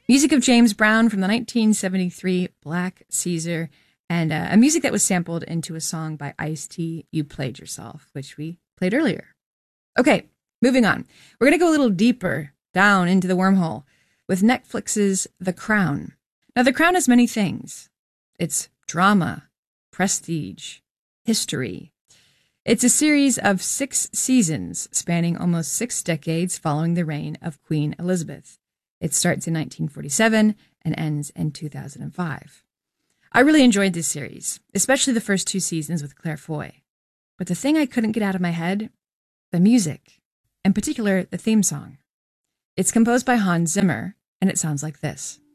Music of James Brown from the 1973 Black Caesar, and a music that was sampled into a song by Ice-T, You Played Yourself, which we played earlier. Okay, moving on. We're going to go a little deeper down into the wormhole with Netflix's The Crown. Now, The Crown has many things. It's drama, prestige, history. It's a series of 6 seasons spanning almost 6 decades following the reign of Queen Elizabeth. It starts in 1947 and ends in 2005. I really enjoyed this series, especially the first 2 seasons with Claire Foy. But the thing I couldn't get out of my head, the music, in particular the theme song. It's composed by Hans Zimmer, and it sounds like this.